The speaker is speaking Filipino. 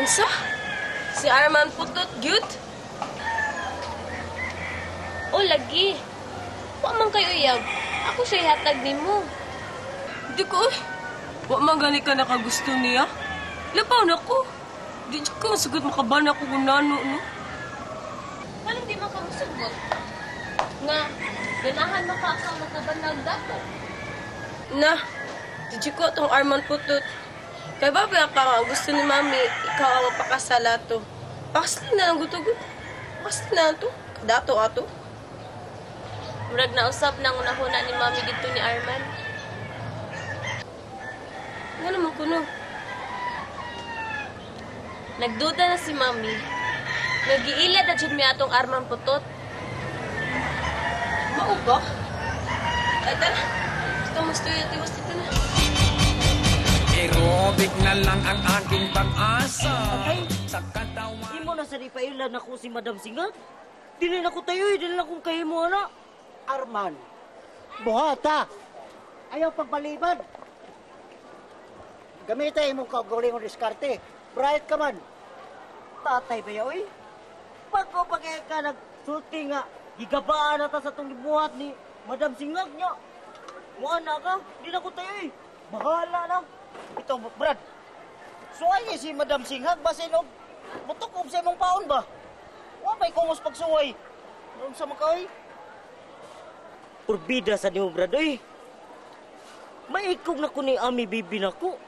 Unsa? Si Arman putot, gyud? O, lagi. Wa man kayo iyab. Ako siya ihatag nimo. Di ko, wa man gani ka nakagusto niya. Labaw na ko. Di ko masugot makabana ko kung nano, no? Walang di makamusugot. Nga, ganahan makakang makabanag dato. Na, di ko tong Arman putot. Kaya ba ka nga gusto ni Mami, ikaw ang mapakasala to. Pakasali na lang guto-guto. Pakasali na to. Dato ato. Murag na usab nang unahuna ni Mami dito ni Arman. Nga naman ko, no? Nagduda na si Mami. Nagiila na dyan mi atong Arman putot. Mao ba? Ay, tara. Ito, mas tuyo. Tiwas dito na. Aerobic na lang ang aking pag-asa. Sa katawan. Di mo na sa ripailan ako si Madam Singa. Dili na ko tayo, dili na akong kahimo na. Arman, buhata. Ayaw pagbalibad. Gamitay mo kaugaling o diskarte. Bright ka man. Tatay ba yaw eh? Pag ko pagkaya ka nagsulti nga, gigabaan na ta sa itong buhat ni Madam Singag niya. Muana ka, di na ko tayo eh. Bahala na. Ito, Brad. Suway si Madam Singhag ba sinog? Butok sa imong paon ba? Wapay kungos pagsuway. Noon sa makaway. Purbida sa niyo, Brad, oy. Maikog na ko ni Ami Bibi na ko.